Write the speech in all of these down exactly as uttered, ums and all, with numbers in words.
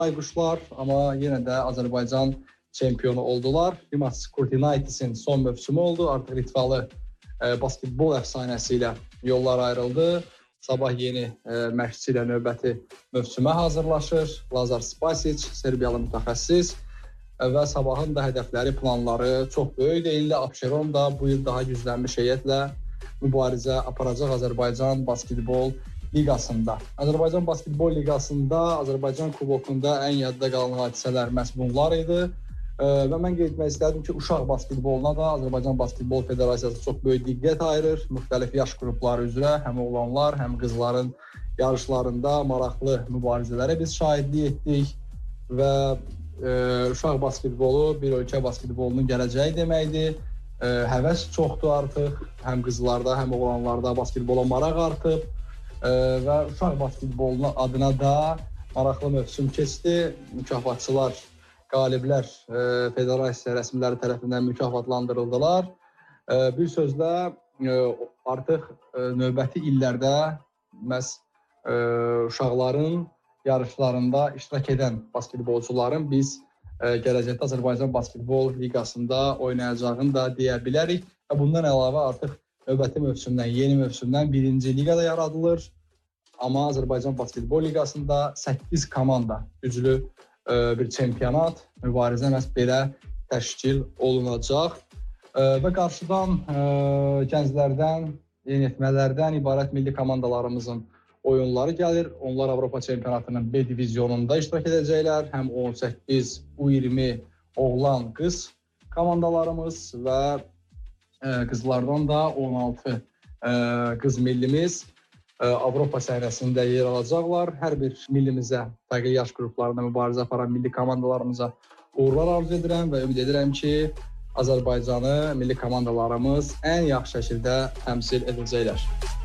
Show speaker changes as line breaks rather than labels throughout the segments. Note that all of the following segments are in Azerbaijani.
Bayquşlar, amma yenə də Azərbaycan çempionu oldular. Rimas Kurtinaitis'in son mövsümü oldu. Artıq Litvalı e, basketbol əfsanəsi ilə yollar ayrıldı. Sabah yeni e, məşqçi ilə növbəti mövsümə hazırlaşır. Lazar Spasic, Serbiyalı mütəxəssis e, və sabahın da hədəfləri, planları çox böyük deyildi. Abşeron da bu il daha güclənmiş heyətlə mübarizə aparacaq Azərbaycan basketbol liqasında. Azərbaycan basketbol liqasında, Azərbaycan kubokunda ən yadda qalan hadisələr məhz bunlar idi. E, və mən qeyd etmək istədim ki, uşaq basketboluna da Azərbaycan Basketbol Federasiyası çox böyük diqqət ayırır. Müxtəlif yaş qrupları üzrə həm oğlanlar, həm qızların yarışlarında maraqlı mübarizələrə biz şahidlik etdik və e, uşaq basketbolu bir ölkə basketbolunun gələcəyi deməkdir. E, həvəs çoxdur artıq, həm qızlarda, həm oğlanlarda basketbola maraq artıb. Və uşaq basketbolunun adına da maraqlı mövsüm keçdi. Mükafatçılar, qaliblər federasiya rəsmiləri tərəfindən mükafatlandırıldılar. Bir sözlə artıq növbəti illərdə məhz uşaqların yarışlarında iştirak edən basketbolçuların biz gələcəkdə Azərbaycan Basketbol Liqasında oynayacağını da deyə bilərik. Və bundan əlavə artıq növbəti mövsümdən, yeni mövsümdən birinci liqada yaradılır. Amma Azərbaycan Basketbol Liqasında səkkiz komanda güclü e, bir çempionat, mübarizə məhz belə təşkil olunacaq. E, və qarşıdan e, gənclərdən, yeniyetmələrdən ibarət milli komandalarımızın oyunları gəlir. Onlar Avropa çempionatının B divizionunda iştirak edəcəklər. Həm on səkkiz, U iyirmi oğlan, qız komandalarımız və qızlardan da on altı qız millimiz Avropa səhnəsində yer alacaqlar. Hər bir millimizə, fərqli yaş qruplarında mübarizə aparan milli komandalarımıza uğurlar arzu edirəm və ümid edirəm ki, Azərbaycanı milli komandalarımız ən yaxşı şəkildə təmsil edəcəklər.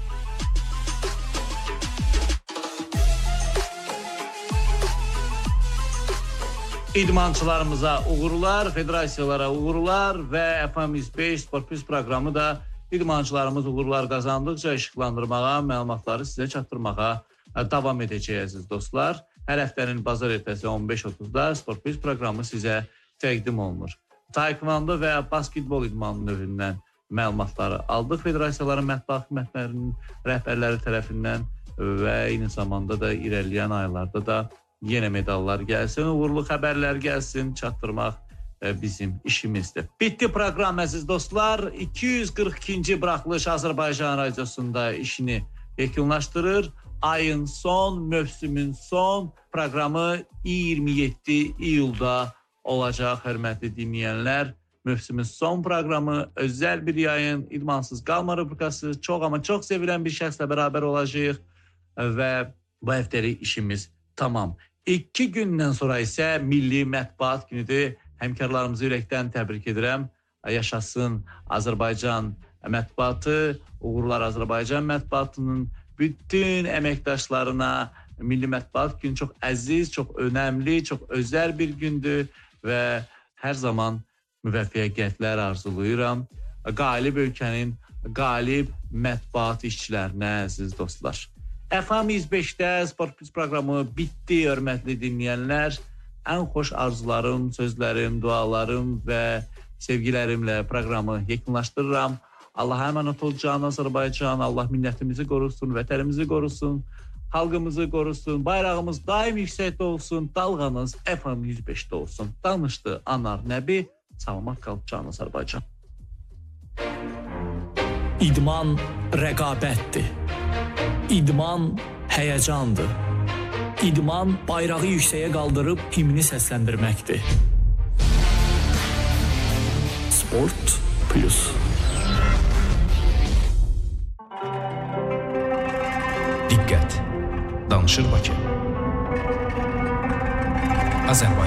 İdmançılarımıza uğurlar, federasiyalara uğurlar və F M yüz beş Sport Plus proqramı da idmançılarımız uğurlar qazandıqca işıqlandırmağa, məlumatları sizə çatdırmağa davam edəcək əziz dostlar. Hər həftənin bazar ertəsi on beş otuzda Sport Plus proqramı sizə təqdim olunur. Taekwondo və basketbol idmanı növündən məlumatları aldıq federasiyaların mətbuat xidmətlərinin rəhbərləri tərəfindən və eyni zamanda da irəliləyən aylarda da yenə medallar gəlsin, uğurlu xəbərlər gəlsin, çatdırmaq bizim işimizdir. Bitti proqram əziz dostlar. iki yüz qırx ikinci buraxılış Azərbaycan radiosunda işini yekunlaşdırır. Ayın son, mövsümün son proqramı iyirmi yeddi iyulda olacaq, hörmətli dinləyənlər. Mövsümün son proqramı, özəl bir yayın, idmansız qalma rubrikası, çox amma çox sevilən bir şəxslə bərabər olacaq və bu həftəlik işimiz tamam. İki gündən sonra isə Milli Mətbuat Günüdür. Həmkarlarımızı ürəkdən təbrik edirəm. Yaşasın Azərbaycan mətbuatı, uğurlar Azərbaycan mətbuatının bütün əməkdaşlarına. Milli Mətbuat Günü çox əziz, çox önəmli, çox özəl bir gündür və hər zaman müvəffəqiyyətlər arzulayıram. Qalib ölkənin qalib mətbuat işçilərinə, əziz dostlar. F M yüz beşdə Sport Plus proqramı bitdi, hörmətli dinləyənlər. Ən xoş arzularım, sözlərim, dualarım və sevgilərimlə proqramı yekunlaşdırıram. Allah'a əmanət ol can Azərbaycan, Allah millətimizi qorusun, vətənimizi qorusun, xalqımızı qorusun, bayrağımız daim yüksəkdə olsun, dalğanız F M yüz beşdə olsun. Danışdı Anar Nəbi, salamat qal can Azərbaycan.
İdman rəqabətdir. İdman həyəcandır. İdman bayrağı yüksəyə qaldırıb himni səsləndirməkdir. Sport Plus.
Diqqət. Danışır Bakı. Azərbaycan.